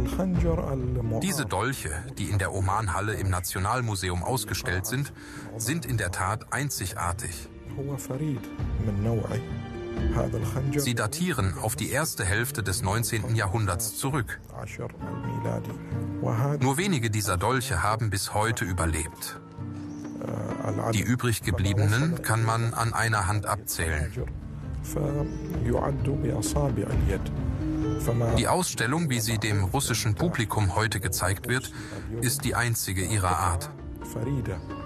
Diese Dolche, die in der Oman-Halle im Nationalmuseum ausgestellt sind, sind in der Tat einzigartig. Sie datieren auf die erste Hälfte des 19. Jahrhunderts zurück. Nur wenige dieser Dolche haben bis heute überlebt. Die übrig gebliebenen kann man an einer Hand abzählen. Die Ausstellung, wie sie dem russischen Publikum heute gezeigt wird, ist die einzige ihrer Art.